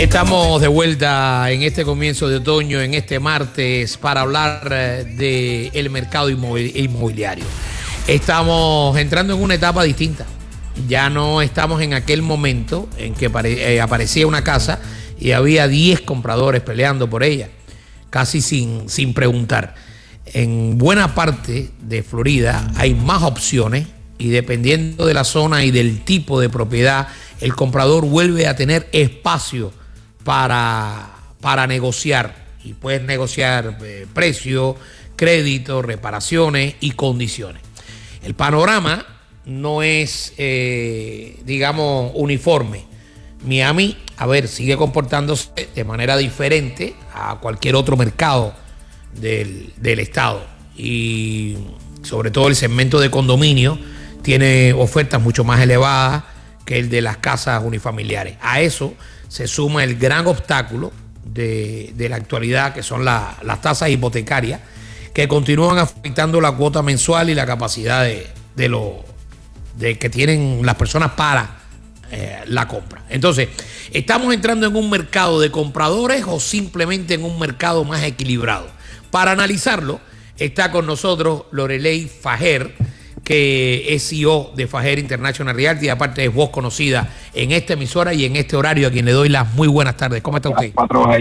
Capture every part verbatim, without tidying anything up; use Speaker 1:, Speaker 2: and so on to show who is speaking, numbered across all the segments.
Speaker 1: Estamos de vuelta en este comienzo de otoño, en este martes, para hablar del mercado inmobiliario. Estamos entrando en una etapa distinta. Ya no estamos en aquel momento en que eh, aparecía una casa y había diez compradores peleando por ella, casi sin, sin preguntar. En buena parte de Florida hay más opciones y dependiendo de la zona y del tipo de propiedad, el comprador vuelve a tener espacio para, para negociar. Y puedes negociar eh, precio, crédito, reparaciones y condiciones. El panorama no es, eh, digamos, uniforme. Miami, a ver, sigue comportándose de manera diferente a cualquier otro mercado del, del estado. Y sobre todo el segmento de condominio tiene ofertas mucho más elevadas que el de las casas unifamiliares. A eso se suma el gran obstáculo de, de la actualidad, que son la, las tasas hipotecarias, que continúan afectando la cuota mensual y la capacidad de, de, lo, de que tienen las personas para eh, la compra. Entonces, ¿estamos entrando en un mercado de compradores o simplemente en un mercado más equilibrado? Para analizarlo, está con nosotros Lorelei Fajer, que es C E O de Fajer International Realty, y aparte es voz conocida en esta emisora y en este horario, a quien le doy las muy buenas tardes. ¿Cómo está usted?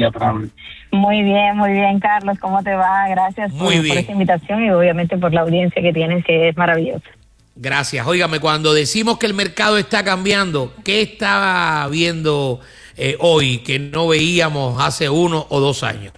Speaker 2: Muy bien, muy bien, Carlos. ¿Cómo te va? Gracias por, por esta invitación y obviamente por la audiencia que tienes, que es maravillosa.
Speaker 1: Gracias. Óigame, cuando decimos que el mercado está cambiando, ¿qué está viendo eh, hoy que no veíamos hace uno o dos años?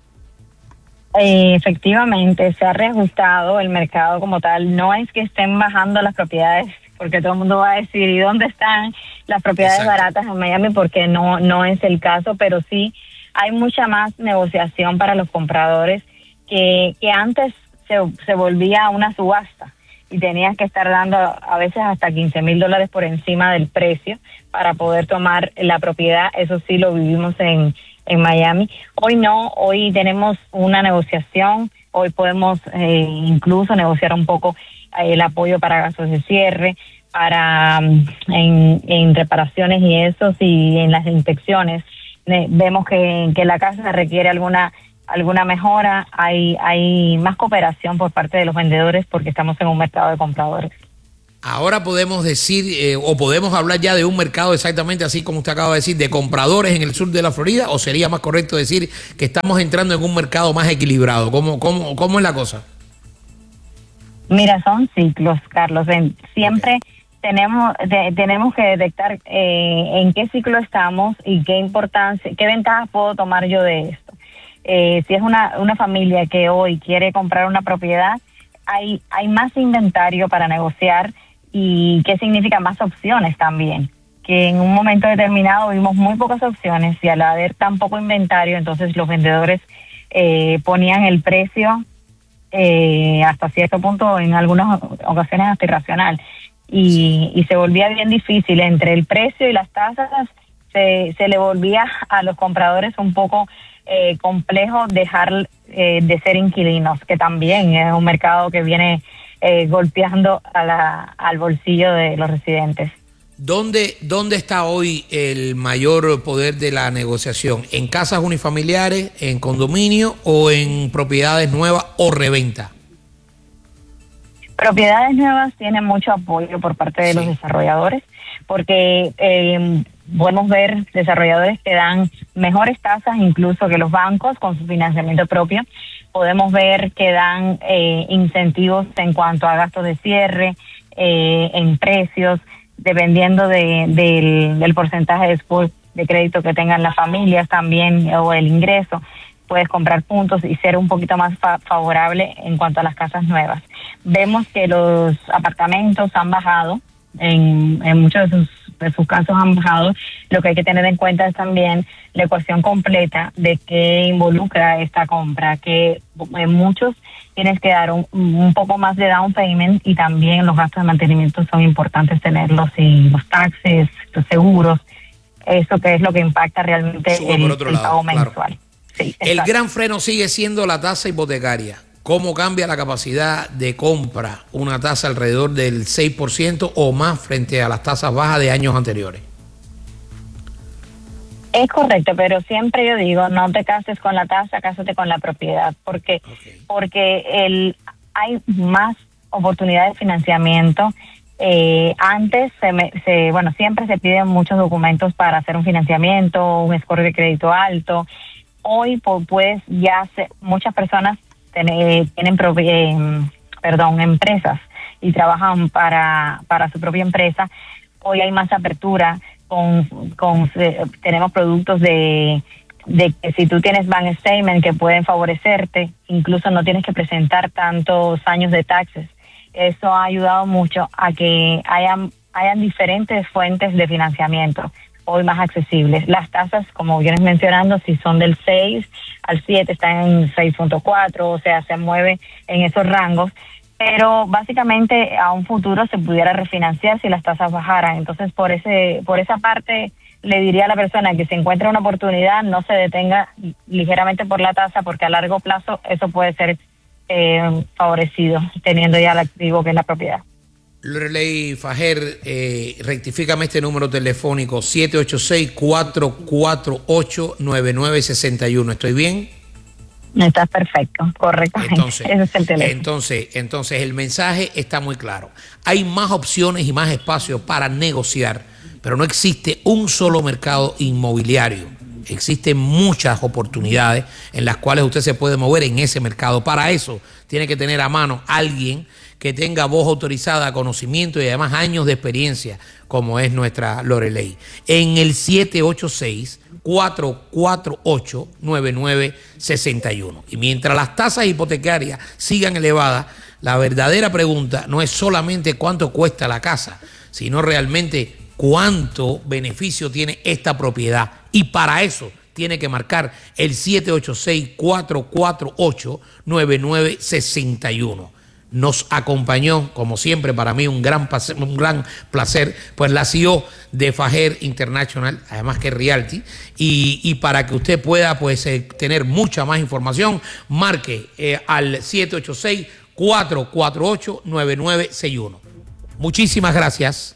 Speaker 2: Eh, efectivamente, se ha reajustado el mercado como tal. No es que estén bajando las propiedades, porque todo el mundo va a decir, ¿y dónde están las propiedades Exacto. baratas en Miami? Porque no, no es el caso, pero sí hay mucha más negociación para los compradores que, que antes se, se volvía una subasta y tenías que estar dando a veces hasta quince mil dólares por encima del precio para poder tomar la propiedad. Eso sí lo vivimos en en Miami. Hoy no, hoy tenemos una negociación, hoy podemos eh, incluso negociar un poco eh, el apoyo para gastos de cierre, para um, en, en reparaciones y eso, si en las inspecciones eh, vemos que, que la casa requiere alguna alguna mejora, hay hay más cooperación por parte de los vendedores porque estamos en un mercado de compradores.
Speaker 1: Ahora podemos decir, eh, o podemos hablar ya de un mercado exactamente así como usted acaba de decir, de compradores en el sur de la Florida, o sería más correcto decir que estamos entrando en un mercado más equilibrado. ¿Cómo, cómo, cómo es la cosa?
Speaker 2: Mira, son ciclos, Carlos. En, siempre okay. tenemos de, tenemos que detectar eh, en qué ciclo estamos y qué importancia, qué ventajas puedo tomar yo de esto. Eh, si es una, una familia que hoy quiere comprar una propiedad, hay, hay más inventario para negociar. ¿Y qué significa más opciones también? Que en un momento determinado vimos muy pocas opciones y al haber tan poco inventario, entonces los vendedores eh, ponían el precio eh, hasta cierto punto, en algunas ocasiones hasta irracional. Y, y se volvía bien difícil entre el precio y las tasas, se, se le volvía a los compradores un poco eh, complejo dejar eh, de ser inquilinos, que también es un mercado que viene Eh, golpeando a la, al bolsillo de los residentes.
Speaker 1: ¿Dónde, ¿Dónde está hoy el mayor poder de la negociación? ¿En casas unifamiliares, en condominio o en propiedades nuevas o reventa?
Speaker 2: Propiedades nuevas tienen mucho apoyo por parte de sí. los desarrolladores, porque eh, podemos ver desarrolladores que dan mejores tasas incluso que los bancos con su financiamiento propio. Podemos ver que dan eh, incentivos en cuanto a gastos de cierre, eh, en precios, dependiendo de, del, del porcentaje de score de crédito que tengan las familias también o el ingreso. Puedes comprar puntos y ser un poquito más fa favorable en cuanto a las casas nuevas. Vemos que los apartamentos han bajado, en, en muchos de sus, de sus casos han bajado. Lo que hay que tener en cuenta es también la ecuación completa de qué involucra esta compra, que en muchos tienes que dar un, un poco más de down payment y también los gastos de mantenimiento son importantes tenerlos, y los taxes, los seguros, eso que es lo que impacta realmente el, el pago mensual. Claro. Sí,
Speaker 1: el gran freno sigue siendo la tasa hipotecaria. ¿Cómo cambia la capacidad de compra una tasa alrededor del seis por ciento o más frente a las tasas bajas de años anteriores?
Speaker 2: Es correcto, pero siempre yo digo, no te cases con la tasa, cásate con la propiedad, porque okay. porque el hay más oportunidades de financiamiento. Eh, antes, se, me, se bueno, siempre se piden muchos documentos para hacer un financiamiento, un score de crédito alto. Hoy, pues, ya se, muchas personas ten, eh, tienen, eh, perdón, empresas y trabajan para, para su propia empresa. Hoy hay más apertura. Con, con eh, tenemos productos de, de que si tú tienes bank statement que pueden favorecerte, incluso no tienes que presentar tantos años de taxes. Eso ha ayudado mucho a que hayan, hayan diferentes fuentes de financiamiento hoy más accesibles. Las tasas, como vienes mencionando, si son del seis al siete, están en seis punto cuatro, o sea, se mueve en esos rangos. Pero básicamente a un futuro se pudiera refinanciar si las tasas bajaran. Entonces, por ese por esa parte, le diría a la persona que si encuentra una oportunidad, no se detenga ligeramente por la tasa, porque a largo plazo eso puede ser eh, favorecido, teniendo ya el activo que es la propiedad.
Speaker 1: Lorelei Fajer, eh, rectifícame este número telefónico, siete ocho seis, cuatro cuatro ocho, nueve nueve seis uno. ¿Estoy bien?
Speaker 2: Está perfecto, correctamente.
Speaker 1: Entonces,
Speaker 2: ese es el teléfono.
Speaker 1: Entonces, entonces, el mensaje está muy claro. Hay más opciones y más espacios para negociar, pero no existe un solo mercado inmobiliario. Existen muchas oportunidades en las cuales usted se puede mover en ese mercado. Para eso, tiene que tener a mano alguien que tenga voz autorizada, conocimiento y además años de experiencia, como es nuestra Lorelei. En el siete ocho seis, cuatro cuatro ocho, nueve nueve seis uno. Y mientras las tasas hipotecarias sigan elevadas, la verdadera pregunta no es solamente cuánto cuesta la casa, sino realmente cuánto beneficio tiene esta propiedad. Y para eso tiene que marcar el siete ocho seis, cuatro cuatro ocho, nueve nueve seis uno. Nos acompañó, como siempre, para mí un gran placer, un gran placer, pues la C E O de Fajer International, además que es Realty, y, y para que usted pueda pues eh, tener mucha más información, marque eh, al siete ocho seis, cuatro cuatro ocho, nueve nueve seis uno. Muchísimas gracias.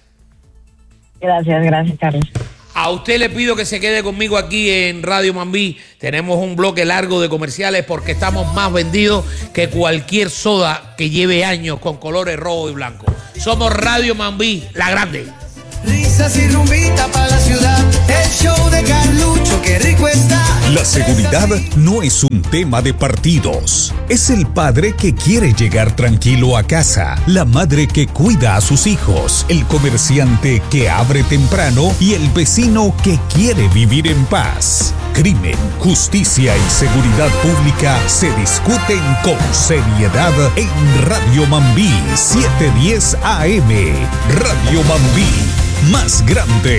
Speaker 2: Gracias, gracias, Carlos.
Speaker 1: A usted le pido que se quede conmigo aquí en Radio Mambí. Tenemos un bloque largo de comerciales porque estamos más vendidos que cualquier soda que lleve años con colores rojo y blanco. Somos Radio Mambí, la grande.
Speaker 3: Risas y rumbita para la ciudad. El show de Carlucho, qué rico está.
Speaker 4: La seguridad no es un tema de partidos. Es el padre que quiere llegar tranquilo a casa, la madre que cuida a sus hijos, el comerciante que abre temprano y el vecino que quiere vivir en paz. Crimen, justicia y seguridad pública se discuten con seriedad en Radio Mambí, setecientos diez A M. Radio Mambí, más grande